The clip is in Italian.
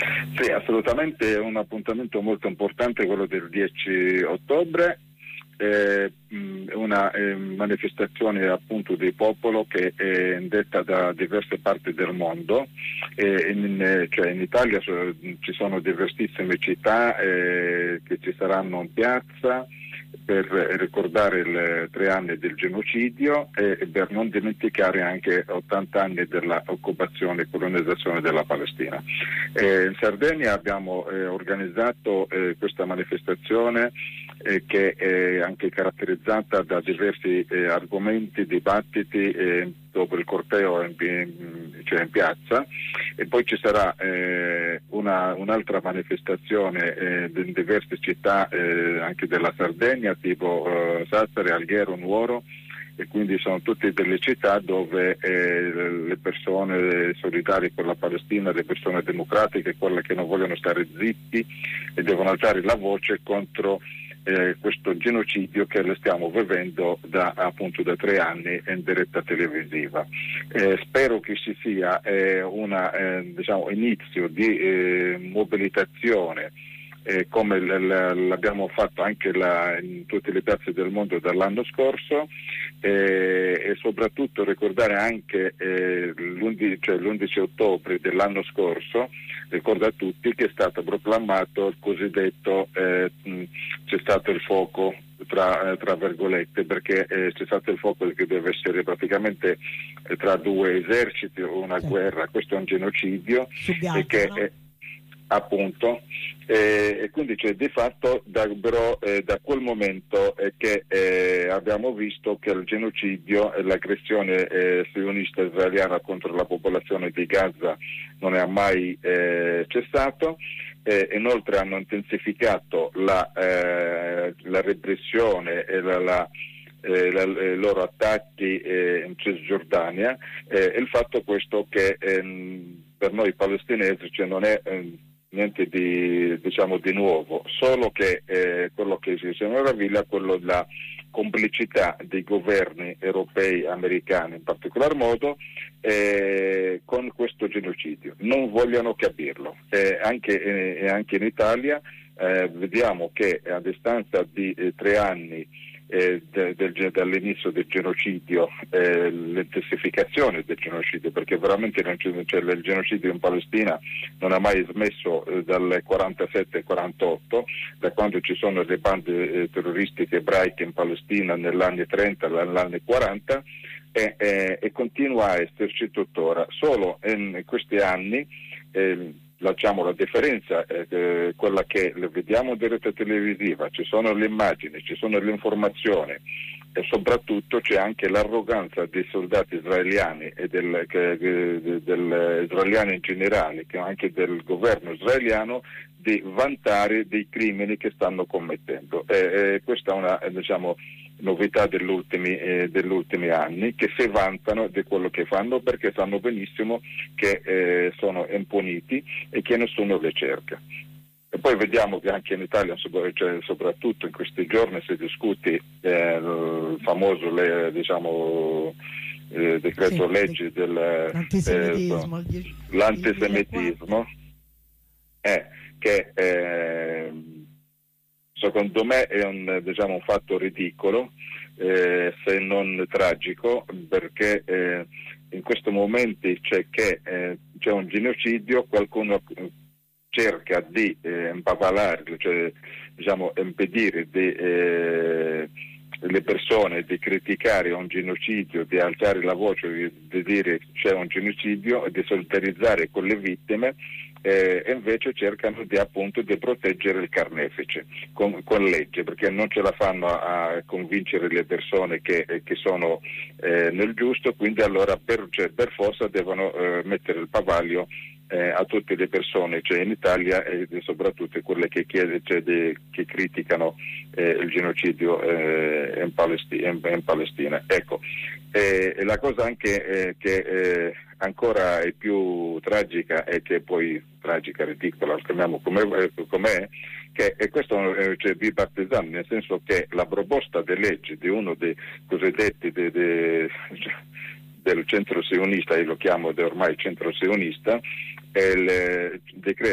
Sì, assolutamente è un appuntamento molto importante quello del 10 ottobre, una manifestazione appunto di popolo che è indetta da diverse parti del mondo. In Italia ci sono diversissime città che ci saranno in piazza per ricordare i 3 anni del genocidio e per non dimenticare anche 80 anni dell'occupazione e colonizzazione della Palestina. In Sardegna abbiamo organizzato questa manifestazione che è anche caratterizzata da diversi argomenti, dibattiti dopo il corteo in piazza, e poi ci sarà un'altra manifestazione in diverse città anche della Sardegna, tipo Sassari, Alghero, Nuoro, e quindi sono tutte delle città dove le persone solidari con la Palestina, le persone democratiche, quelle che non vogliono stare zitti e devono alzare la voce contro questo genocidio che lo stiamo vivendo da 3 anni in diretta televisiva. Spero che ci sia inizio di mobilitazione come l'abbiamo fatto anche in tutte le piazze del mondo dall'anno scorso, e soprattutto ricordare anche l'11 ottobre dell'anno scorso, ricordo a tutti che è stato proclamato il cosiddetto c'è stato il fuoco tra virgolette, perché c'è stato il fuoco che deve essere praticamente tra 2 eserciti, una guerra. Questo è un genocidio e che no? Appunto, e quindi di fatto da quel momento che abbiamo visto che il genocidio e l'aggressione sionista israeliana contro la popolazione di Gaza non è mai cessato. Inoltre hanno intensificato la repressione e i loro attacchi in Cisgiordania, e il fatto questo che per noi palestinesi non è niente di nuovo, solo che quello che si meraviglia è quello della complicità dei governi europei, americani in particolar modo, con questo genocidio. Non vogliono capirlo. Anche in Italia vediamo che a distanza di 3 anni dall'inizio del genocidio, l'intensificazione del genocidio, perché veramente il genocidio in Palestina non ha mai smesso dal 47-48, da quando ci sono le bande terroristiche ebraiche in Palestina negli anni 30, negli anni 40, e continua a esserci tuttora. Solo in questi anni la differenza è quella che vediamo in diretta televisiva, ci sono le immagini, ci sono le informazioni, e soprattutto c'è anche l'arroganza dei soldati israeliani e israeliani in generale, che anche del governo israeliano, di vantare dei crimini che stanno commettendo. Questa è una novità degli ultimi anni, che si vantano di quello che fanno perché sanno benissimo che sono impuniti e che nessuno le cerca. E poi vediamo che anche in Italia, soprattutto in questi giorni, si discute il famoso decreto legge l'antisemitismo, che secondo me è un fatto ridicolo, se non tragico, perché in questi momenti c'è un genocidio, qualcuno cerca di impavalare, impedire le persone di criticare un genocidio, di alzare la voce, di dire c'è un genocidio e di solidarizzare con le vittime. E invece cercano di proteggere il carnefice con legge, perché non ce la fanno a convincere le persone che sono nel giusto, quindi allora per forza devono mettere il bavaglio a tutte le persone in Italia, e soprattutto quelle che criticano il genocidio in Palestina. Ecco, la cosa anche che ancora è più tragica, e che poi tragica, ridicola, chiamiamo com'è, che è questo bipartisan, nel senso che la proposta di legge di uno dei cosiddetti del centro sionista, io lo chiamo ormai centro sionista, è il decreto